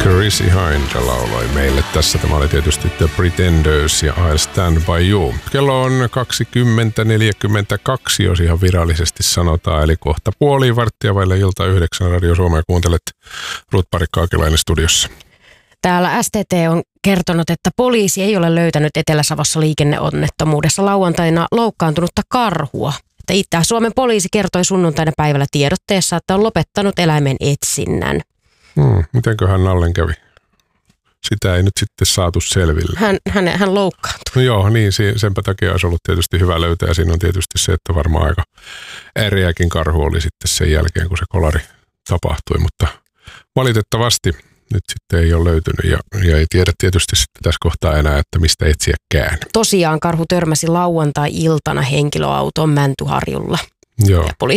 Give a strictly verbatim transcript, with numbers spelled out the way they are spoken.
Chrissy Hind lauloi meille tässä. Tämä oli tietysti The Pretenders ja I'll Stand By You. Kello on kaksikymmentä neljäkymmentäkaksi, jos ihan virallisesti sanotaan. Eli kohta puoli varttia vaille ilta yhdeksän Radio Suomea. Kuuntelet Ruut Parikka-Akelainen studiossa. Täällä S T T on kertonut, että poliisi ei ole löytänyt Etelä-Savossa liikenneonnettomuudessa lauantaina loukkaantunutta karhua. Että Itä-Suomen poliisi kertoi sunnuntaina päivällä tiedotteessa, että on lopettanut eläimen etsinnän. Hmm, mitenköhän Nallen kävi? Sitä ei nyt sitten saatu selville. Hän, hän, hän loukkaantui. No joo, niin senpä takia olisi ollut tietysti hyvä löytää. Siinä on tietysti se, että varmaan aika ääriäkin karhu oli sitten sen jälkeen, kun se kolari tapahtui. Mutta valitettavasti nyt sitten ei ole löytynyt ja, ja ei tiedä tietysti sitten tässä kohtaa enää, että mistä etsiäkään. Tosiaan karhu törmäsi lauantai-iltana henkilöautoon Mäntyharjulla. Joo. Ja poliisi